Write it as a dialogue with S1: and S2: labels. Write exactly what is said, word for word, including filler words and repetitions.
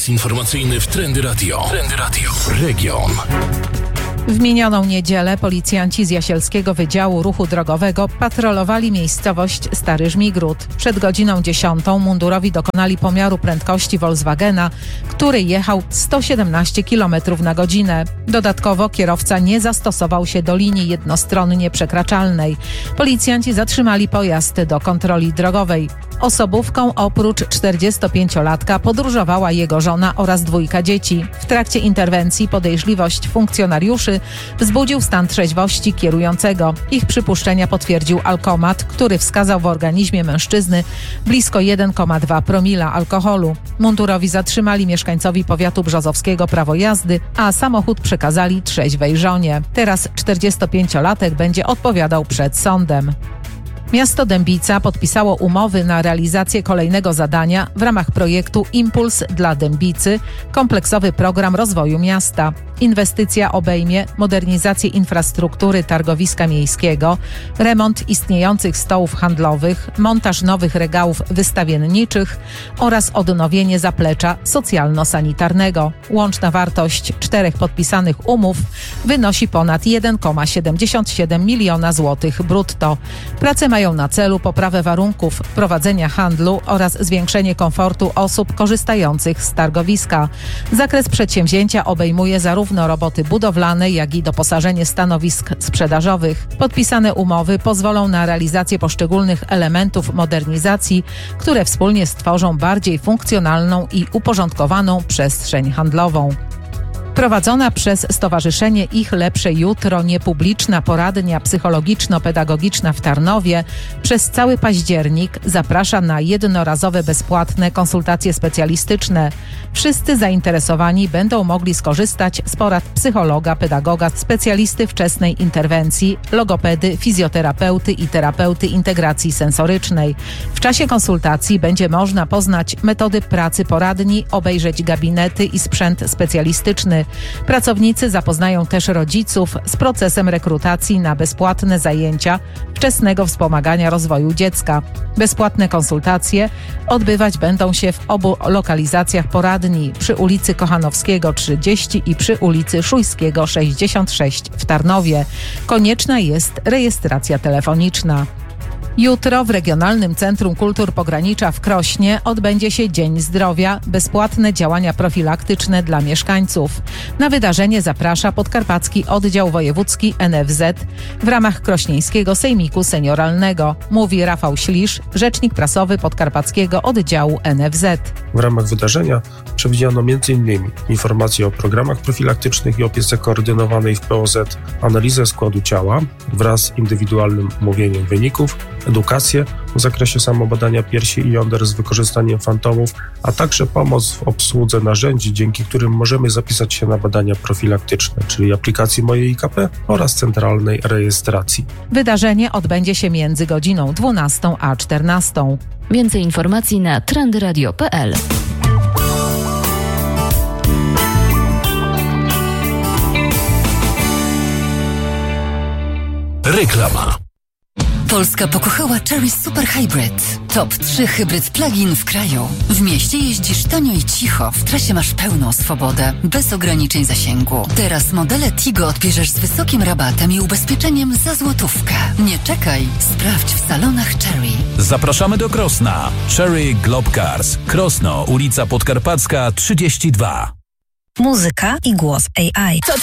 S1: Czas informacyjny w Trendy Radio. Trendy Radio. Region.
S2: W minioną niedzielę policjanci z Jasielskiego Wydziału Ruchu Drogowego patrolowali miejscowość Stary Żmigród. Przed godziną dziesiątą mundurowi dokonali pomiaru prędkości Volkswagena, który jechał sto siedemnaście kilometrów na godzinę. Dodatkowo kierowca nie zastosował się do linii jednostronnie przekraczalnej. Policjanci zatrzymali pojazd do kontroli drogowej. Osobówką oprócz czterdziestopięciolatka podróżowała jego żona oraz dwójka dzieci. W trakcie interwencji podejrzliwość funkcjonariuszy wzbudził stan trzeźwości kierującego. Ich przypuszczenia potwierdził alkomat, który wskazał w organizmie mężczyzny blisko jeden przecinek dwa promila alkoholu. Mundurowi zatrzymali mieszkańcowi powiatu brzozowskiego prawo jazdy, a samochód przekazali trzeźwej żonie. Teraz czterdziestopięciolatek będzie odpowiadał przed sądem. Miasto Dębica podpisało umowy na realizację kolejnego zadania w ramach projektu Impuls dla Dębicy, kompleksowy program rozwoju miasta. Inwestycja obejmie modernizację infrastruktury targowiska miejskiego, remont istniejących stołów handlowych, montaż nowych regałów wystawienniczych oraz odnowienie zaplecza socjalno-sanitarnego. Łączna wartość czterech podpisanych umów wynosi ponad jeden przecinek siedemdziesiąt siedem miliona złotych brutto. Prace mają na celu poprawę warunków prowadzenia handlu oraz zwiększenie komfortu osób korzystających z targowiska. Zakres przedsięwzięcia obejmuje zarówno roboty budowlane, jak i doposażenie stanowisk sprzedażowych. Podpisane umowy pozwolą na realizację poszczególnych elementów modernizacji, które wspólnie stworzą bardziej funkcjonalną i uporządkowaną przestrzeń handlową. Prowadzona przez Stowarzyszenie Ich Lepsze Jutro niepubliczna poradnia psychologiczno-pedagogiczna w Tarnowie przez cały październik zaprasza na jednorazowe bezpłatne konsultacje specjalistyczne. Wszyscy zainteresowani będą mogli skorzystać z porad psychologa, pedagoga, specjalisty wczesnej interwencji, logopedy, fizjoterapeuty i terapeuty integracji sensorycznej. W czasie konsultacji będzie można poznać metody pracy poradni, obejrzeć gabinety i sprzęt specjalistyczny. Pracownicy zapoznają też rodziców z procesem rekrutacji na bezpłatne zajęcia wczesnego wspomagania rozwoju dziecka. Bezpłatne konsultacje odbywać będą się w obu lokalizacjach poradni przy ulicy Kochanowskiego trzydzieści i przy ulicy Szujskiego sześćdziesiąt sześć w Tarnowie. Konieczna jest rejestracja telefoniczna. Jutro w Regionalnym Centrum Kultur Pogranicza w Krośnie odbędzie się Dzień Zdrowia, bezpłatne działania profilaktyczne dla mieszkańców. Na wydarzenie zaprasza Podkarpacki Oddział Wojewódzki N F Z w ramach Krośnieńskiego Sejmiku Senioralnego, mówi Rafał Ślisz, rzecznik prasowy Podkarpackiego Oddziału N F Z.
S3: W ramach wydarzenia przewidziano między innymi informacje o programach profilaktycznych i opiece koordynowanej w P O Z, analizę składu ciała wraz z indywidualnym omówieniem wyników, edukację w zakresie samobadania piersi i jąder z wykorzystaniem fantomów, a także pomoc w obsłudze narzędzi, dzięki którym możemy zapisać się na badania profilaktyczne, czyli aplikacji Moje I K P oraz centralnej rejestracji.
S2: Wydarzenie odbędzie się między godziną dwunastą a czternastą.
S4: Więcej informacji na trendyradio kropka p l.
S1: Reklama.
S5: Polska pokochała Chery Super Hybrid. Top trzy hybryd plug-in w kraju. W mieście jeździsz tanio i cicho, w trasie masz pełną swobodę, bez ograniczeń zasięgu. Teraz modele Tigo odbierzesz z wysokim rabatem i ubezpieczeniem za złotówkę. Nie czekaj, sprawdź w salonach Chery.
S6: Zapraszamy do Krosna. Chery Globe Cars. Krosno, ulica Podkarpacka trzydzieści dwa.
S7: Muzyka i głos A I.